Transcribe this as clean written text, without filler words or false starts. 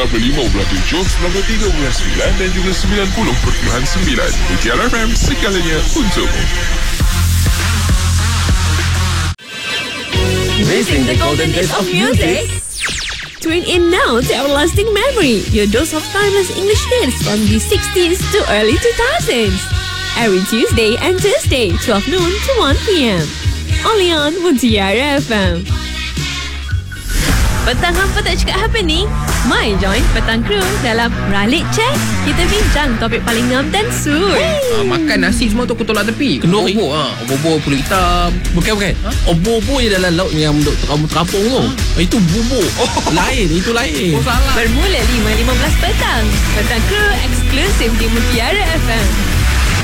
Selangor 5.7, Selangor 3.9 dan juga 90.9. Mutiara FM, segalanya untukmu. Missing the golden days of music? Tune in now to Everlasting Memory, your dose of timeless English hits from the 60s to early 2000s. Every Tuesday and Thursday, 12 noon to 1 p.m. Only on Mutiara FM. Petang hampa tak cakap apa ni? Mai join Petang Kru dalam Ralik Chat. Kita bincang topik paling ngam dan sur. Makan nasi semua tu aku tolak tepi. Kenduri. Obor kulit hitam. Bukan. Obor-obor je dalam laut yang kamu terapung tu. Itu bubur. Lain, itu lain. Salah. Bermula 5.15 petang. Petang Kru eksklusif di Mutiara FM.